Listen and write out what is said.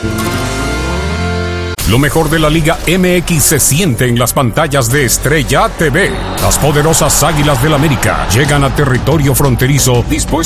Lo mejor de la Liga MX se siente en las pantallas de Estrella TV. Las poderosas Águilas del América llegan a territorio fronterizo dispuestos